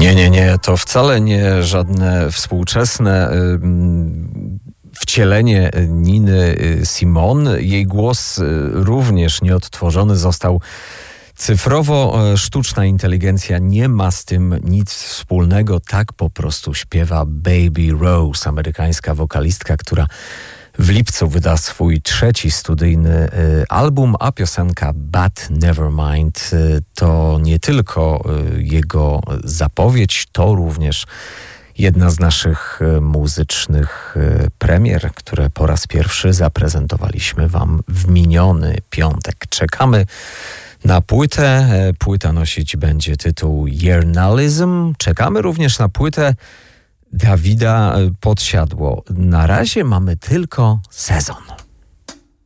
Nie, to wcale nie żadne współczesne wcielenie Niny Simone. Jej głos również nieodtworzony został cyfrowo. Sztuczna inteligencja nie ma z tym nic wspólnego. Tak po prostu śpiewa Baby Rose, amerykańska wokalistka, która w lipcu wyda swój 3. studyjny album, a piosenka But Nevermind to nie tylko jego zapowiedź, to również jedna z naszych muzycznych premier, które po raz pierwszy zaprezentowaliśmy wam w miniony piątek. Czekamy na płytę. Płyta nosić będzie tytuł Journalism. Czekamy również na płytę Dawida Podsiadło. Na razie mamy tylko sezon.